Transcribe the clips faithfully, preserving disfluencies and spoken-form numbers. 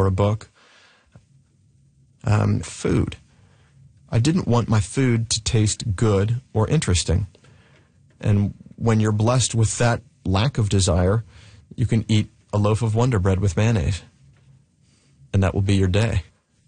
or a book. Um, food. I didn't want my food to taste good or interesting. And when you're blessed with that lack of desire, you can eat a loaf of Wonder Bread with mayonnaise, and that will be your day.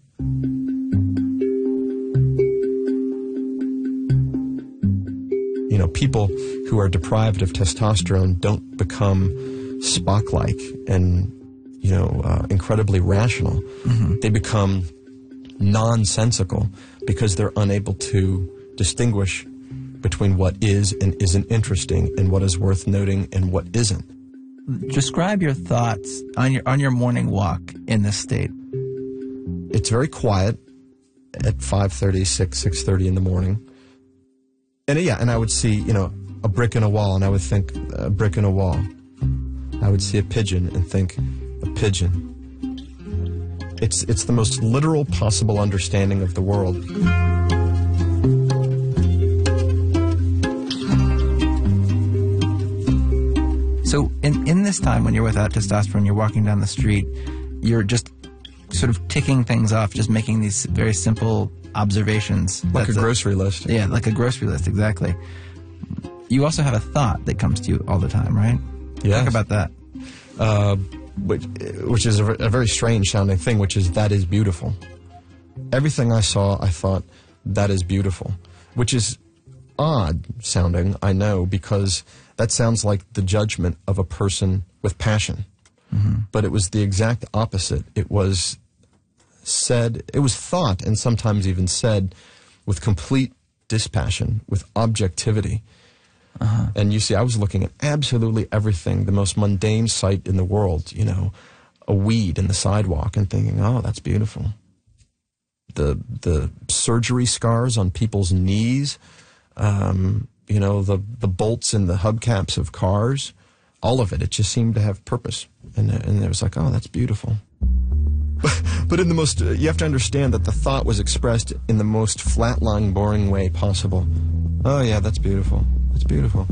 You know, people who are deprived of testosterone don't become Spock-like and, you know, uh, incredibly rational. Mm-hmm. They become nonsensical because they're unable to distinguish between what is and isn't interesting and what is worth noting and what isn't. Describe your thoughts on your on your morning walk in this state. It's very quiet at five thirty, six, six thirty in the morning. And yeah, and I would see, you know, a brick in a wall, and I would think, a brick in a wall. I would see a pigeon and think, a pigeon. It's, it's the most literal possible understanding of the world. So in, in this time when you're without testosterone, you're walking down the street, you're just sort of ticking things off, just making these very simple observations. Like That's a grocery a, list. Yeah, like a grocery list, exactly. You also have a thought that comes to you all the time, right? Yeah. Talk about that. Uh, which, which is a, a very strange sounding thing, which is, that is beautiful. Everything I saw, I thought, that is beautiful. Which is odd sounding, I know, because that sounds like the judgment of a person with passion. Mm-hmm. But it was the exact opposite. It was said, it was thought, and sometimes even said, with complete dispassion, with objectivity. Uh-huh. And you see, I was looking at absolutely everything, the most mundane sight in the world, you know, a weed in the sidewalk, and thinking, oh, that's beautiful. The the surgery scars on people's knees, um, you know, the, the bolts in the hubcaps of cars, all of it, it just seemed to have purpose. And, and it was like, oh, that's beautiful. But in the most, uh, you have to understand that the thought was expressed in the most flat-lying, boring way possible. Oh, yeah, that's beautiful. That's beautiful.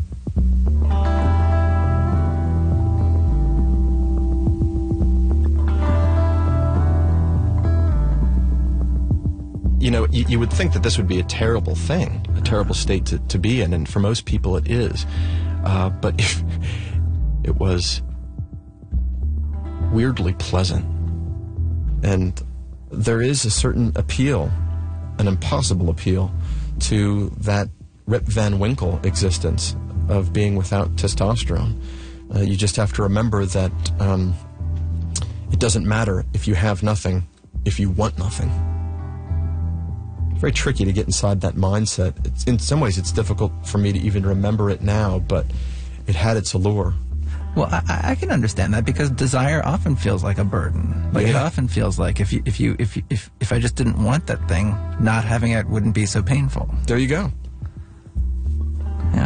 You know, you, you would think that this would be a terrible thing, a terrible state to, to be in, and for most people it is. Uh, but if it was weirdly pleasant. And there is a certain appeal, an impossible appeal, to that Rip Van Winkle existence of being without testosterone. Uh, you just have to remember that um, it doesn't matter if you have nothing, if you want nothing. It's very tricky to get inside that mindset. It's, in some ways, it's difficult for me to even remember it now, but it had its allure. Well, I, I can understand that, because desire often feels like a burden. Like, yeah. It often feels like if you, if you, if you, if if I just didn't want that thing, not having it wouldn't be so painful. There you go. Yeah.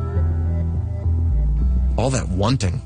All that wanting.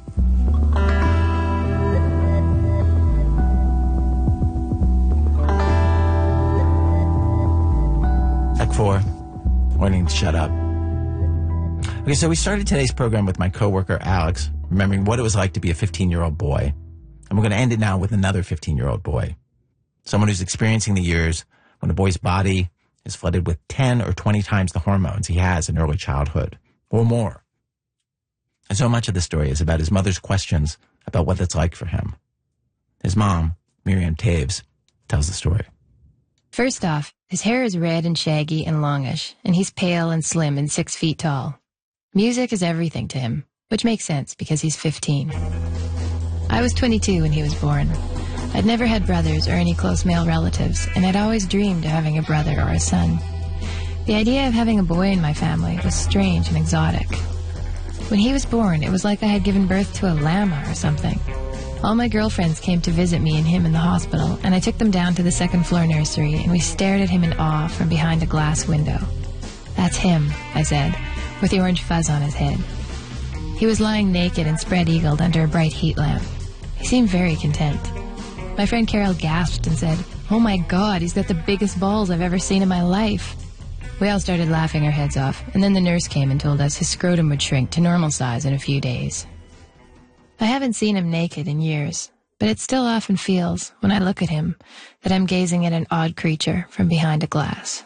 Act four. Wanting to shut up. Okay, so we started today's program with my coworker Alex, remembering what it was like to be a fifteen-year-old boy. And we're going to end it now with another fifteen-year-old boy. Someone who's experiencing the years when a boy's body is flooded with ten or twenty times the hormones he has in early childhood, or more. And so much of the story is about his mother's questions about what it's like for him. His mom, Miriam Taves, tells the story. First off, his hair is red and shaggy and longish, and he's pale and slim and six feet tall. Music is everything to him, which makes sense because he's fifteen. I was twenty-two when he was born. I'd never had brothers or any close male relatives, and I'd always dreamed of having a brother or a son. The idea of having a boy in my family was strange and exotic. When he was born, it was like I had given birth to a llama or something. All my girlfriends came to visit me and him in the hospital, and I took them down to the second floor nursery, and we stared at him in awe from behind a glass window. That's him, I said, with the orange fuzz on his head. He was lying naked and spread-eagled under a bright heat lamp. He seemed very content. My friend Carol gasped and said, "Oh my God, he's got the biggest balls I've ever seen in my life." We all started laughing our heads off, and then the nurse came and told us his scrotum would shrink to normal size in a few days. I haven't seen him naked in years, but it still often feels, when I look at him, that I'm gazing at an odd creature from behind a glass.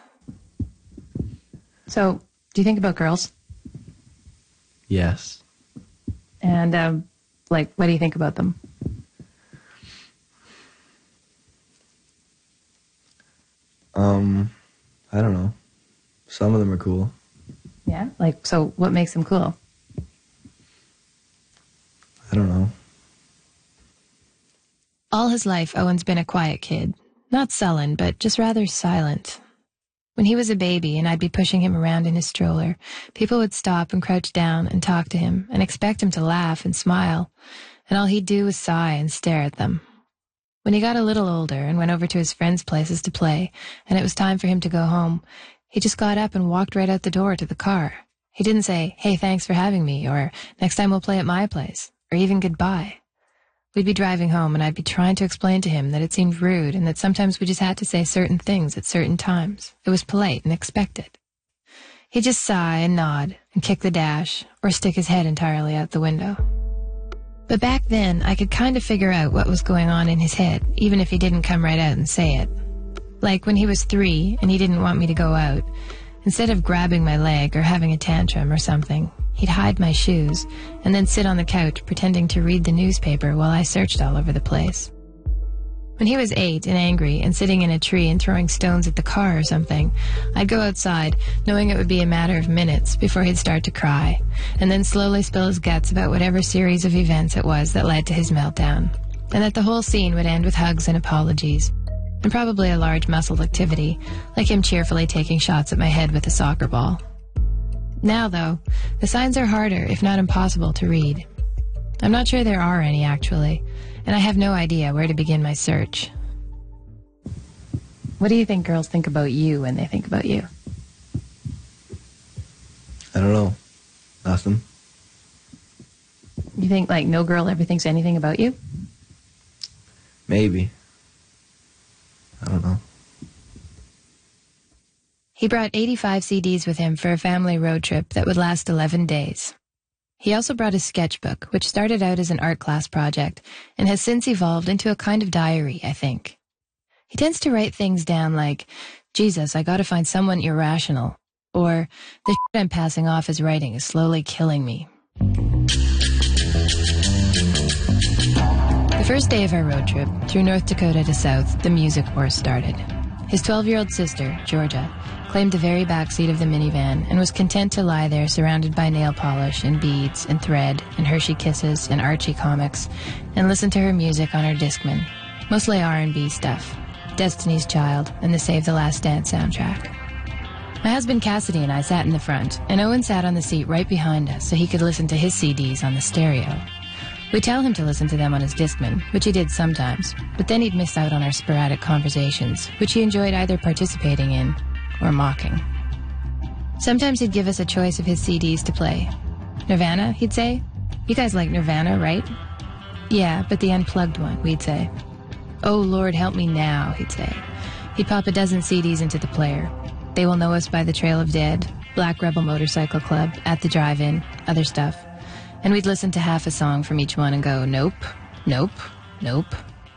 So, do you think about girls? Yes. And, um, like, what do you think about them? Um, I don't know. Some of them are cool. Yeah? Like, so what makes them cool? I don't know. All his life, Owen's been a quiet kid. Not sullen, but just rather silent. When he was a baby and I'd be pushing him around in his stroller, people would stop and crouch down and talk to him and expect him to laugh and smile, and all he'd do was sigh and stare at them. When he got a little older and went over to his friends' places to play, and it was time for him to go home, he just got up and walked right out the door to the car. He didn't say, "Hey, thanks for having me," or "Next time we'll play at my place," or even goodbye. We'd be driving home and I'd be trying to explain to him that it seemed rude and that sometimes we just had to say certain things at certain times. It was polite and expected. He'd just sigh and nod and kick the dash or stick his head entirely out the window. But back then, I could kind of figure out what was going on in his head, even if he didn't come right out and say it. Like when he was three and he didn't want me to go out, instead of grabbing my leg or having a tantrum or something, he'd hide my shoes and then sit on the couch pretending to read the newspaper while I searched all over the place. When he was eight and angry and sitting in a tree and throwing stones at the car or something, I'd go outside, knowing it would be a matter of minutes before he'd start to cry, and then slowly spill his guts about whatever series of events it was that led to his meltdown, and that the whole scene would end with hugs and apologies, and probably a large muscle activity, like him cheerfully taking shots at my head with a soccer ball. Now, though, the signs are harder, if not impossible, to read. I'm not sure there are any, actually, and I have no idea where to begin my search. What do you think girls think about you when they think about you? I don't know. Nothing. You think, like, no girl ever thinks anything about you? Maybe. I don't know. He brought eighty-five C Ds with him for a family road trip that would last eleven days. He also brought his sketchbook, which started out as an art class project and has since evolved into a kind of diary, I think. He tends to write things down like, "Jesus, I gotta find someone irrational," or "The shit I'm passing off as writing is slowly killing me." The first day of our road trip, through North Dakota to South, the music war started. His twelve-year-old sister, Georgia, claimed the very back seat of the minivan and was content to lie there surrounded by nail polish and beads and thread and Hershey Kisses and Archie comics and listen to her music on her Discman, mostly R and B stuff, Destiny's Child and the Save the Last Dance soundtrack. My husband Cassidy and I sat in the front, and Owen sat on the seat right behind us so he could listen to his C Ds on the stereo. We'd tell him to listen to them on his Discman, which he did sometimes, but then he'd miss out on our sporadic conversations, which he enjoyed either participating in or mocking. Sometimes he'd give us a choice of his C Ds to play. Nirvana, he'd say. "You guys like Nirvana, right?" "Yeah, but the unplugged one," we'd say. "Oh, Lord, help me now," he'd say. He'd pop a dozen C Ds into the player. They Will Know Us by the Trail of Dead, Black Rebel Motorcycle Club, At the Drive-In, other stuff. And we'd listen to half a song from each one and go, nope, nope, nope.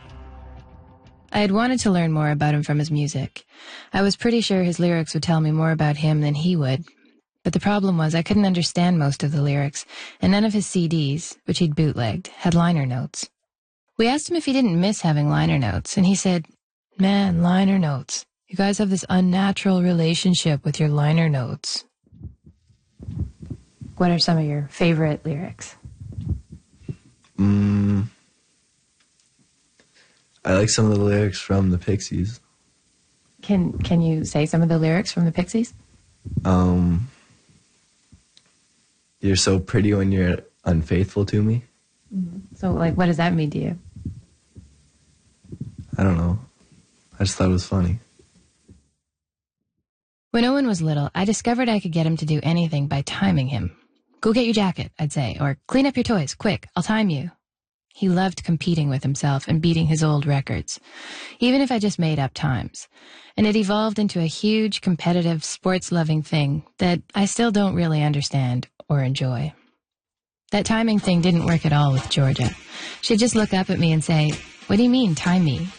I had wanted to learn more about him from his music. I was pretty sure his lyrics would tell me more about him than he would. But the problem was I couldn't understand most of the lyrics, and none of his C Ds, which he'd bootlegged, had liner notes. We asked him if he didn't miss having liner notes, and he said, "Man, liner notes. You guys have this unnatural relationship with your liner notes." What are some of your favorite lyrics? Mm, I like some of the lyrics from the Pixies. Can Can you say some of the lyrics from the Pixies? Um, "You're so pretty when you're unfaithful to me." Mm-hmm. So, like, what does that mean to you? I don't know. I just thought it was funny. When Owen was little, I discovered I could get him to do anything by timing him. "Go get your jacket," I'd say, or "Clean up your toys, quick, I'll time you." He loved competing with himself and beating his old records, even if I just made up times. And it evolved into a huge, competitive, sports-loving thing that I still don't really understand or enjoy. That timing thing didn't work at all with Georgia. She'd just look up at me and say, "What do you mean, time me?"